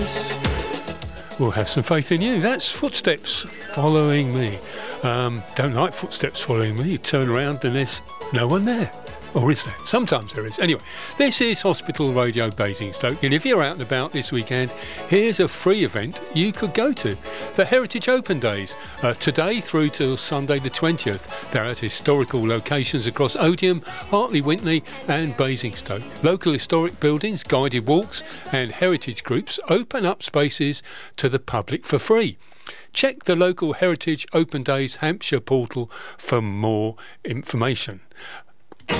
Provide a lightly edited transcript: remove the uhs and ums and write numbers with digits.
Jesus will have some faith in you. That's Footsteps Following Me. Don't like footsteps following me. You turn around and there's no one there. Or is there? Sometimes there is. Anyway, this is Hospital Radio Basingstoke, and if you're out and about this weekend, here's a free event you could go to. The Heritage Open Days, today through till Sunday the 20th. They're at historical locations across Odium, Hartley Wintney and Basingstoke. Local historic buildings, guided walks and heritage groups open up spaces to the public for free. Check the local Heritage Open Days Hampshire portal for more information.